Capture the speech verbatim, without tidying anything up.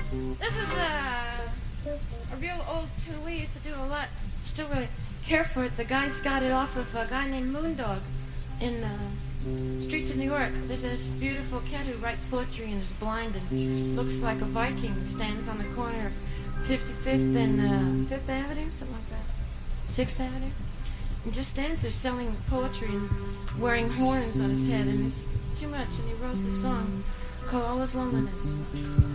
This is a, a real old tune we used to do a lot. Still really care for it. The guys got it off of a guy named Moondog in uh, streets of New York. There's this beautiful cat who writes poetry and is blind and looks like a Viking. Stands on the corner of fifty-fifth and uh, fifth Avenue, something like that. sixth Avenue. And just stands there selling poetry and wearing horns on his head. And it's too much. And he wrote this song called All His Loneliness.